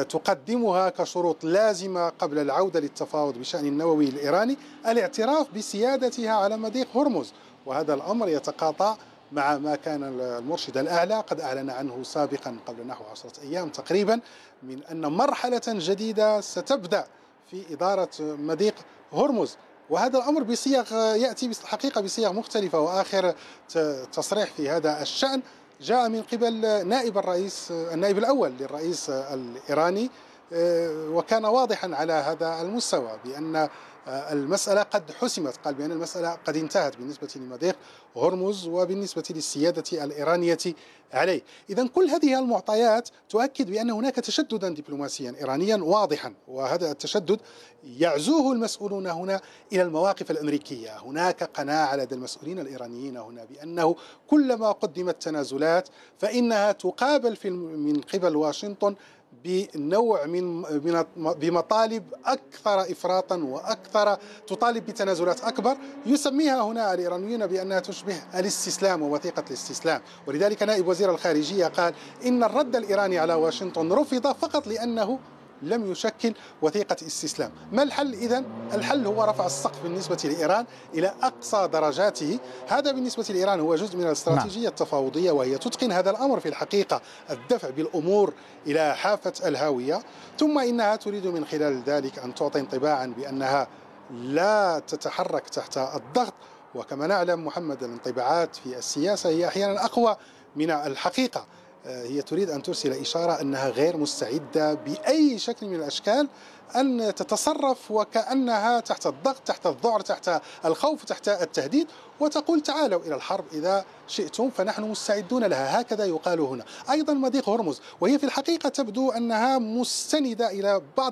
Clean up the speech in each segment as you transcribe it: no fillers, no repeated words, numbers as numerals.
تقدمها كشروط لازمة قبل العودة للتفاوض بشأن النووي الإيراني الاعتراف بسيادتها على مضيق هرمز، وهذا الأمر يتقاطع مع ما كان المرشد الأعلى قد أعلن عنه سابقا قبل نحو 10 أيام تقريبا من أن مرحلة جديدة ستبدأ في إدارة مضيق هرمز. وهذا الأمر بصيغ يأتي الحقيقة بصيغ مختلفة، وآخر تصريح في هذا الشأن جاء من قبل نائب الرئيس النائب الأول للرئيس الإيراني، وكان واضحا على هذا المستوى بأن المسألة قد حسمت، قال بأن المسألة قد انتهت بالنسبة لمضيق هرمز وبالنسبة للسيادة الإيرانية عليه. إذن كل هذه المعطيات تؤكد بأن هناك تشددا دبلوماسيا إيرانيا واضحا، وهذا التشدد يعزوه المسؤولون هنا إلى المواقف الأمريكية. هناك قناعة لدى المسؤولين الإيرانيين هنا بأنه كلما قدمت تنازلات فإنها تقابل من قبل واشنطن بنوع بمطالب أكثر إفراطا وأكثر تطالب بتنازلات أكبر، يسميها هنا الإيرانيون بأنها تشبه الاستسلام ووثيقة الاستسلام. ولذلك نائب وزير الخارجية قال إن الرد الإيراني على واشنطن رفض فقط لأنه لم يشكل وثيقة استسلام. ما الحل إذن؟ الحل هو رفع السقف بالنسبة لإيران إلى أقصى درجاته. هذا بالنسبة لإيران هو جزء من الاستراتيجية التفاوضية، وهي تتقن هذا الأمر في الحقيقة، الدفع بالأمور إلى حافة الهاوية. ثم إنها تريد من خلال ذلك أن تعطي انطباعا بأنها لا تتحرك تحت الضغط. وكما نعلم محمد، الانطباعات في السياسة هي أحيانا أقوى من الحقيقة. هي تريد أن ترسل إشارة أنها غير مستعدة بأي شكل من الأشكال أن تتصرف وكأنها تحت الضغط، تحت الذعر، تحت الخوف، تحت التهديد، وتقول تعالوا إلى الحرب إذا شئتم فنحن مستعدون لها. هكذا يقال هنا. أيضا مضيق هرمز، وهي في الحقيقة تبدو أنها مستندة إلى بعض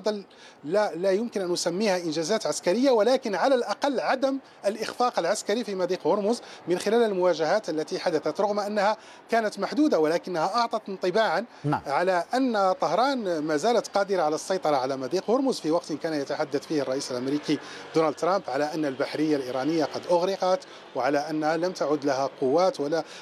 لا يمكن أن نسميها إنجازات عسكرية، ولكن على الأقل عدم الإخفاق العسكري في مضيق هرمز من خلال المواجهات التي حدثت، رغم أنها كانت محدودة ولكنها أعطت انطباعا على أن طهران ما زالت قادرة على السيطرة على مضيق هرمز في وقت كان يتحدث فيه الرئيس الأمريكي دونالد ترامب على أن البحرية الإيرانية قد أغرقت وعلى أنها لم تعد لها قوات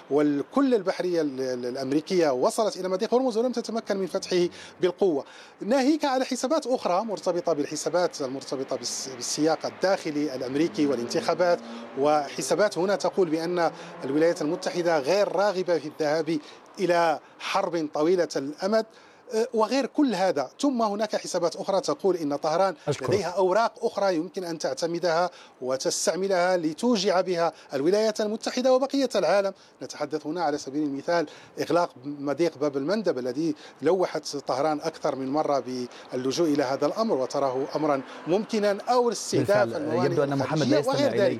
وكل البحرية الأمريكية وصلت إلى مضيق هرمز ولم تتمكن من فتحه بالقوة، ناهيك على حسابات أخرى مرتبطة بالحسابات المرتبطة بالسياق الداخلي الأمريكي والانتخابات، وحسابات هنا تقول بأن الولايات المتحدة غير راغبة في الذهاب إلى حرب طويلة الأمد وغير كل هذا. ثم هناك حسابات أخرى تقول إن طهران لديها أوراق أخرى يمكن أن تعتمدها وتستعملها لتوجع بها الولايات المتحدة وبقية العالم. نتحدث هنا على سبيل المثال إغلاق مضيق باب المندب الذي لوحت طهران أكثر من مرة باللجوء إلى هذا الأمر وتراه أمرا ممكنا، أو استهداف يبدو أن محمد لا يستمع إليه.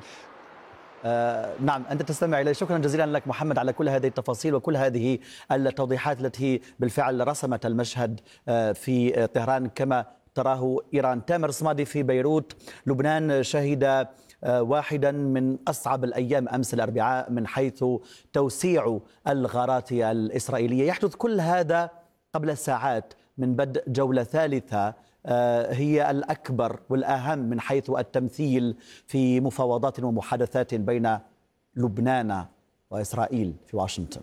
نعم، أنت تستمع إليه. شكرا جزيلا لك محمد على كل هذه التفاصيل وكل هذه التوضيحات التي بالفعل رسمت المشهد في طهران كما تراه إيران. تامر صمادي في بيروت. لبنان شهد واحدا من أصعب الأيام أمس الأربعاء من حيث توسيع الغارات الإسرائيلية. يحدث كل هذا قبل ساعات من بدء جولة ثالثة هي الأكبر والأهم من حيث التمثيل في مفاوضات ومحادثات بين لبنان وإسرائيل في واشنطن.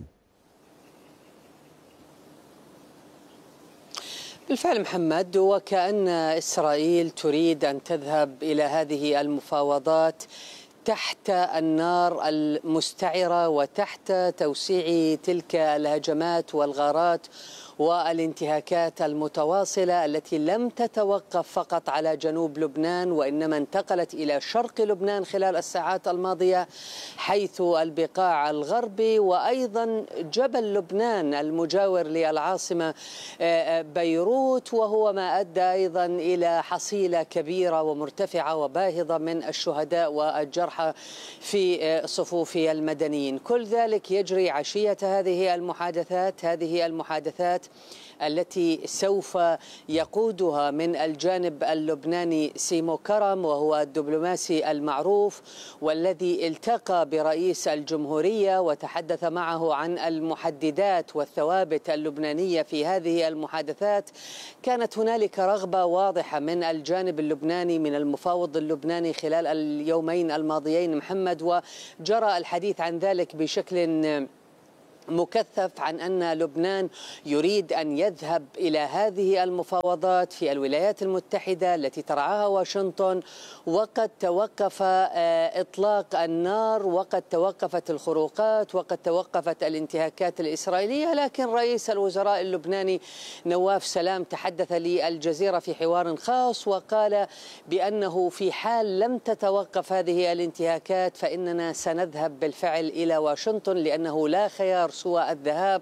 بالفعل محمد، وكأن إسرائيل تريد أن تذهب إلى هذه المفاوضات تحت النار المستعرة وتحت توسيع تلك الهجمات والغارات والانتهاكات المتواصلة التي لم تتوقف فقط على جنوب لبنان وإنما انتقلت إلى شرق لبنان خلال الساعات الماضية، حيث البقاع الغربي وأيضا جبل لبنان المجاور للعاصمة بيروت، وهو ما أدى أيضا إلى حصيلة كبيرة ومرتفعة وباهظة من الشهداء والجرحى في صفوف المدنيين. كل ذلك يجري عشية هذه المحادثات التي سوف يقودها من الجانب اللبناني سيمو كرم، وهو الدبلوماسي المعروف والذي التقى برئيس الجمهورية وتحدث معه عن المحددات والثوابت اللبنانية في هذه المحادثات. كانت هنالك رغبة واضحة من الجانب اللبناني من المفاوض اللبناني خلال اليومين الماضيين محمد، وجرى الحديث عن ذلك بشكل مكثف عن أن لبنان يريد أن يذهب إلى هذه المفاوضات في الولايات المتحدة التي ترعاها واشنطن، وقد توقف إطلاق النار، وقد توقفت الخروقات، وقد توقفت الانتهاكات الإسرائيلية. لكن رئيس الوزراء اللبناني نواف سلام تحدث للجزيرة في حوار خاص وقال بأنه في حال لم تتوقف هذه الانتهاكات فإننا سنذهب بالفعل إلى واشنطن، لأنه لا خيار سوى الذهاب